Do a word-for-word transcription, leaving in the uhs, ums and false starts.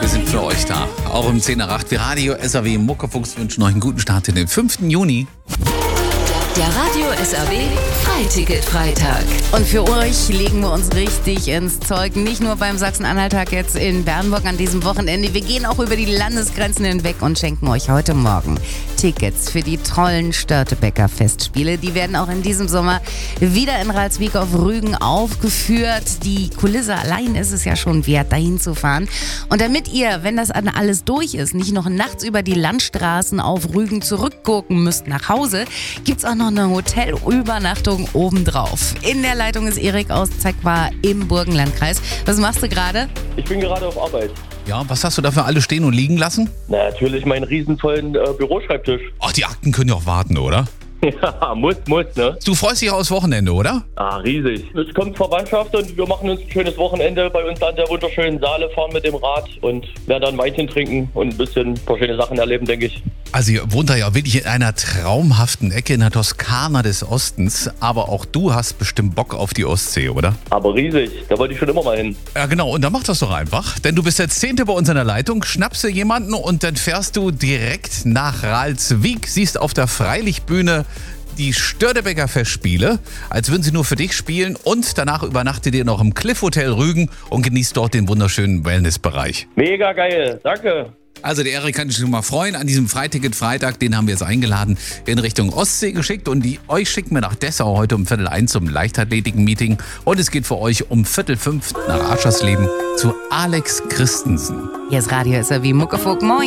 Wir sind für euch da. Auch im zehn nach acht. Wir Radio S R W Muckefuchs wünschen euch einen guten Start in den fünften Juni. Der Radio S R W Freiticket-Freitag. Und für euch legen wir uns richtig ins Zeug. Nicht nur beim Sachsen-Anhalt-Tag jetzt in Bernburg an diesem Wochenende. Wir gehen auch über die Landesgrenzen hinweg und schenken euch heute Morgen Tickets für die tollen Störtebeker Festspiele. Die werden auch in diesem Sommer wieder in Ralswiek auf Rügen aufgeführt. Die Kulisse allein ist es ja schon wert, dahin zu fahren. Und damit ihr, wenn das alles durch ist, nicht noch nachts über die Landstraßen auf Rügen zurückgucken müsst nach Hause, gibt's auch noch eine Hotelübernachtung obendrauf. In der Leitung ist Erik aus Zeckbar im Burgenlandkreis. Was machst du gerade? Ich bin gerade auf Arbeit. Ja, was hast du dafür alle stehen und liegen lassen? Na, natürlich meinen riesenvollen äh, Büroschreibtisch. Ach, die Akten können ja auch warten, oder? Ja, muss, muss, ne? Du freust dich aufs Wochenende, oder? Ah, riesig. Es kommt Verwandtschaft und wir machen uns ein schönes Wochenende bei uns an der wunderschönen Saale, fahren mit dem Rad und werden dann Weinchen trinken und ein bisschen ein paar schöne Sachen erleben, denke ich. Also ihr wohnt da ja wirklich in einer traumhaften Ecke in der Toskana des Ostens, aber auch du hast bestimmt Bock auf die Ostsee, oder? Aber riesig, da wollte ich schon immer mal hin. Ja genau, und dann mach das doch einfach, denn du bist der Zehnte bei uns in der Leitung, schnappst dir jemanden und dann fährst du direkt nach Ralswiek, siehst auf der Freilichtbühne die Störtebeker Festspiele, als würden sie nur für dich spielen und danach übernachtet ihr noch im Cliff Hotel Rügen und genießt dort den wunderschönen Wellnessbereich. Mega geil, danke. Also der Erik kann sich schon mal freuen an diesem Freiticket-Freitag, den haben wir jetzt eingeladen, in Richtung Ostsee geschickt und die euch schicken wir nach Dessau heute um Viertel eins zum Leichtathletiken-Meeting und es geht für euch um Viertel fünf nach Aschersleben zu Alex Christensen. Hier ist Radio S R W Muckefuchs. Moin.